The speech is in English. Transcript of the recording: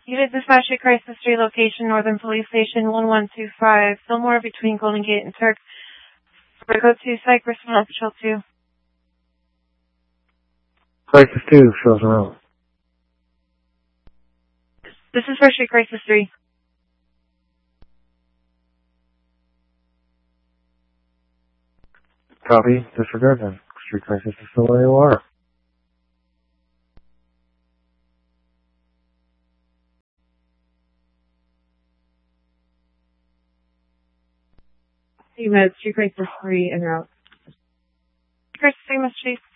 Unit Dispatch to Crisis 3 location, Northern Police Station 1125, Fillmore between Golden Gate and Turk. For code 2, Psych, respond Patrol 2. Crisis 2, shows around. This is First Street Crisis 3. Copy, disregard then. Street Crisis is still where you are. Street Crisis 3 en route. Crisis 3, Mr. Chief.